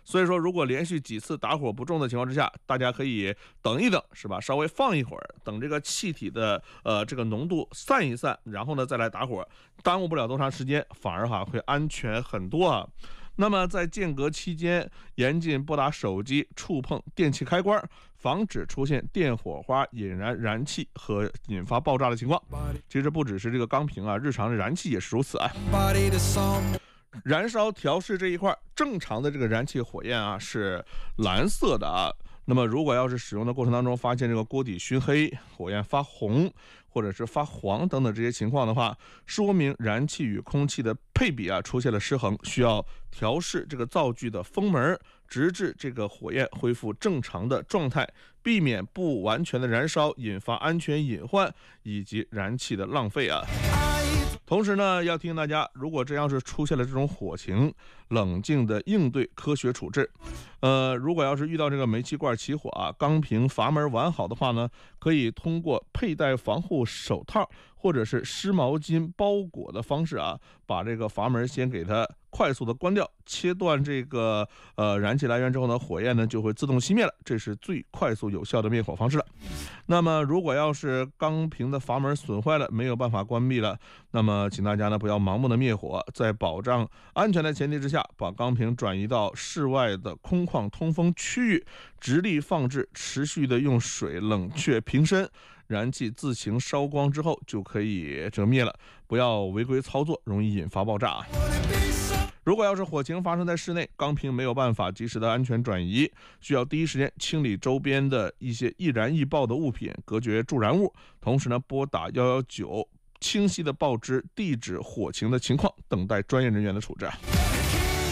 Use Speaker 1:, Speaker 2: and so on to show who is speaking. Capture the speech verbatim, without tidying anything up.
Speaker 1: 所以说，如果连续几次打火不中的情况之下，大家可以等一等，是吧？稍微放一会儿，等这个气体的呃这个浓度散一散，然后呢再来打火，耽误不了多长时间，反而哈会安全很多啊。那么在间隔期间，严禁拨打手机、触碰电器开关，防止出现电火花引燃燃气和引发爆炸的情况。其实不只是这个钢瓶啊，日常的燃气也是如此啊。燃烧调试这一块，正常的这个燃气火焰啊是蓝色的啊。那么如果要是使用的过程当中发现这个锅底熏黑、火焰发红或者是发黄等等这些情况的话，说明燃气与空气的配比啊出现了失衡，需要调试这个灶具的风门，直至这个火焰恢复正常的状态，避免不完全的燃烧引发安全隐患以及燃气的浪费啊。同时呢，要提醒大家，如果这要是出现了这种火情，冷静的应对，科学处置。呃，如果要是遇到这个煤气罐起火啊，钢瓶阀门完好的话呢，可以通过佩戴防护手套或者是湿毛巾包裹的方式啊，把这个阀门先给它快速的关掉，切断这个呃燃气来源之后呢，火焰呢就会自动熄灭了，这是最快速有效的灭火方式了。那么如果要是钢瓶的阀门损坏了，没有办法关闭了，那么请大家呢不要盲目的灭火，在保障安全的前提之下，把钢瓶转移到室外的空旷通风区域，直立放置，持续的用水冷却瓶身，燃气自行烧光之后就可以这灭了，不要违规操作，容易引发爆炸。如果要是火情发生在室内，钢瓶没有办法及时的安全转移，需要第一时间清理周边的一些易燃易爆的物品，隔绝助燃物，同时呢拨打一一九，清晰的报知地址、火情的情况，等待专业人员的处置。